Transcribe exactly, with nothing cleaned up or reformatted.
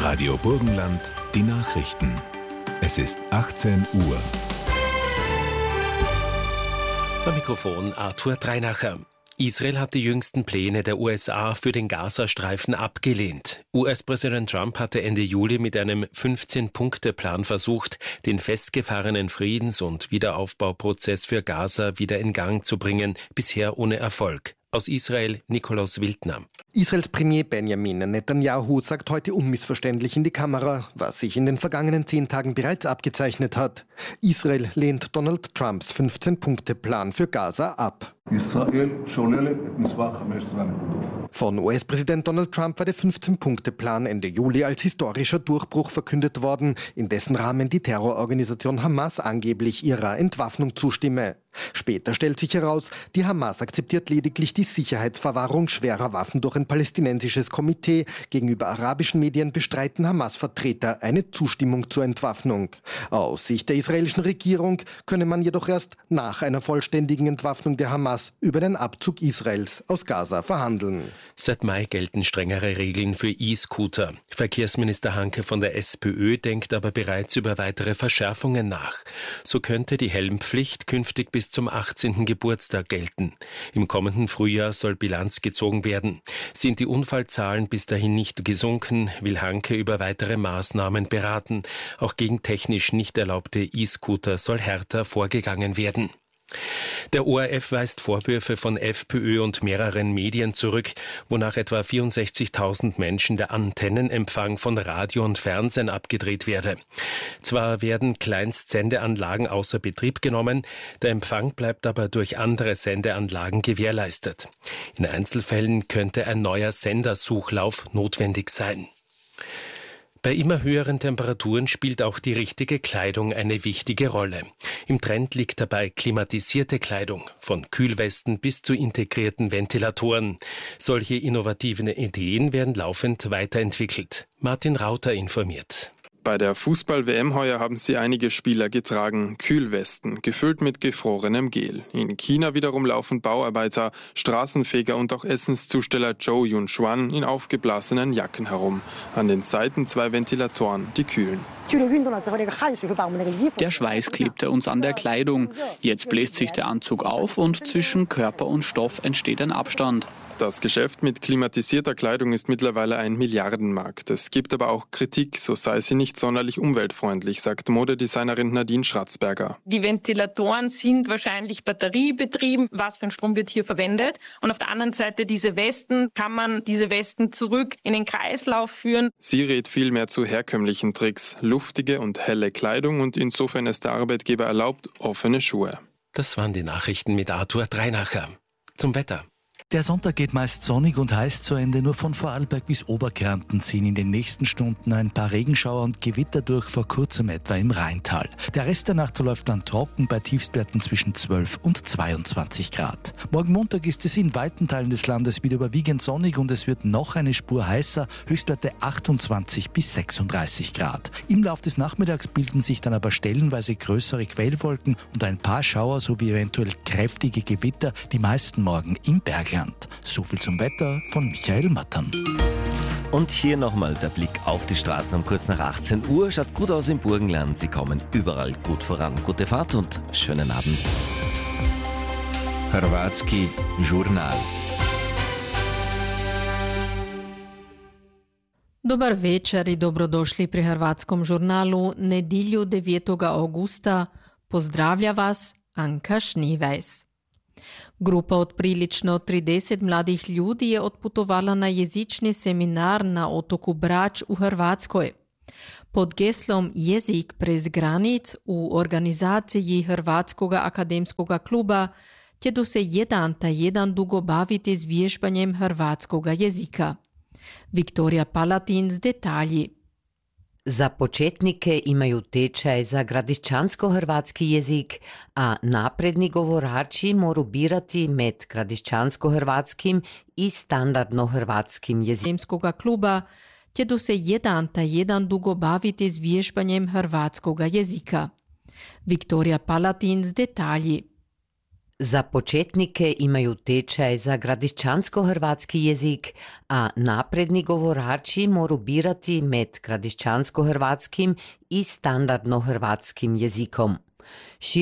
Radio Burgenland, die Nachrichten. Es ist achtzehn Uhr. Am Mikrofon Arthur Dreinacher. Israel hat die jüngsten Pläne der U S A für den Gazastreifen abgelehnt. U S-Präsident Trump hatte Ende Juli mit einem fünfzehn-Punkte-Plan versucht, den festgefahrenen Friedens- und Wiederaufbauprozess für Gaza wieder in Gang zu bringen, bisher ohne Erfolg. Aus Israel Nikolaus Wildner. Israels Premier Benjamin Netanyahu sagt heute unmissverständlich in die Kamera, was sich in den vergangenen zehn Tagen bereits abgezeichnet hat. Israel lehnt Donald Trumps fünfzehn-Punkte-Plan für Gaza ab. Von U S-Präsident Donald Trump war der fünfzehn-Punkte-Plan Ende Juli als historischer Durchbruch verkündet worden, in dessen Rahmen die Terrororganisation Hamas angeblich ihrer Entwaffnung zustimme. Später stellt sich heraus, die Hamas akzeptiert lediglich die Sicherheitsverwahrung schwerer Waffen durch ein palästinensisches Komitee. Gegenüber arabischen Medien bestreiten Hamas-Vertreter eine Zustimmung zur Entwaffnung. Aus Sicht der israelischen Regierung könne man jedoch erst nach einer vollständigen Entwaffnung der Hamas über den Abzug Israels aus Gaza verhandeln. Seit Mai gelten strengere Regeln für E-Scooter. Verkehrsminister Hanke von der SPÖ denkt aber bereits über weitere Verschärfungen nach. So könnte die Helmpflicht künftig bis zum achtzehnten Geburtstag gelten. Im kommenden Frühjahr soll Bilanz gezogen werden. Sind die Unfallzahlen bis dahin nicht gesunken, will Hanke über weitere Maßnahmen beraten. Auch gegen technisch nicht erlaubte E-Scooter soll härter vorgegangen werden. Der O R F weist Vorwürfe von FPÖ und mehreren Medien zurück, wonach etwa vierundsechzigtausend Menschen der Antennenempfang von Radio und Fernsehen abgedreht werde. Zwar werden Kleinstsendeanlagen außer Betrieb genommen, der Empfang bleibt aber durch andere Sendeanlagen gewährleistet. In Einzelfällen könnte ein neuer Sendersuchlauf notwendig sein. Bei immer höheren Temperaturen spielt auch die richtige Kleidung eine wichtige Rolle. Im Trend liegt dabei klimatisierte Kleidung, von Kühlwesten bis zu integrierten Ventilatoren. Solche innovativen Ideen werden laufend weiterentwickelt. Martin Rauter informiert. Bei der Fußball-W M heuer haben sie einige Spieler getragen, Kühlwesten, gefüllt mit gefrorenem Gel. In China wiederum laufen Bauarbeiter, Straßenfeger und auch Essenszusteller Zhou Yunxuan in aufgeblasenen Jacken herum. An den Seiten zwei Ventilatoren, die kühlen. Der Schweiß klebte uns an der Kleidung. Jetzt bläst sich der Anzug auf und zwischen Körper und Stoff entsteht ein Abstand. Das Geschäft mit klimatisierter Kleidung ist mittlerweile ein Milliardenmarkt. Es gibt aber auch Kritik, so sei sie nicht sonderlich umweltfreundlich, sagt Modedesignerin Nadine Schratzberger. Die Ventilatoren sind wahrscheinlich batteriebetrieben. Was für ein Strom wird hier verwendet? Und auf der anderen Seite diese Westen, kann man diese Westen zurück in den Kreislauf führen? Sie rät vielmehr zu herkömmlichen Tricks, luftige und helle Kleidung und insofern ist der Arbeitgeber erlaubt, offene Schuhe. Das waren die Nachrichten mit Arthur Dreinacher. Zum Wetter. Der Sonntag geht meist sonnig und heiß zu Ende. Nur von Vorarlberg bis Oberkärnten ziehen in den nächsten Stunden ein paar Regenschauer und Gewitter durch, vor kurzem etwa im Rheintal. Der Rest der Nacht verläuft dann trocken bei Tiefstwerten zwischen zwölf und zweiundzwanzig Grad. Morgen Montag ist es in weiten Teilen des Landes wieder überwiegend sonnig und es wird noch eine Spur heißer, Höchstwerte achtundzwanzig bis sechsunddreißig Grad. Im Lauf des Nachmittags bilden sich dann aber stellenweise größere Quellwolken und ein paar Schauer sowie eventuell kräftige Gewitter, die meisten morgen im Bergland. So viel zum Wetter von Michael Mattern. Und hier nochmal der Blick auf die Straßen um kurz nach achtzehn Uhr. Schaut gut aus im Burgenland. Sie kommen überall gut voran. Gute Fahrt und schönen Abend. Hrvatski Žurnal. Dobar večer i dobrodošli pri Hrvatskom žurnalu nedjelju devetog avgusta. Pozdravlja vas Anka Šnivajs. Grupa od prilično trideset mladih ljudi je otputovala na jezični seminar na otoku Brač u Hrvatskoj. Pod geslom Jezik prez granic u organizaciji Hrvatskog akademskog kluba će se jedan ta jedan dugo baviti s vježbanjem hrvatskog jezika. Viktorija Palatin s detalji. Za početnike imaju tečaj za gradiščansko-hrvatski jezik, a napredni govorači moru birati med gradiščansko-hrvatskim i standardno-hrvatskim jezikom. Akademskoga kluba će se jedan ta jedan dugo baviti s vježbanjem hrvatskog jezika. Viktorija Palatin s detalji. Za početnike imaju tečaj za gradiščansko-hrvatski jezik, a napredni govorači morajo birati med gradiščansko-hrvatskim i standardno-hrvatskim jezikom.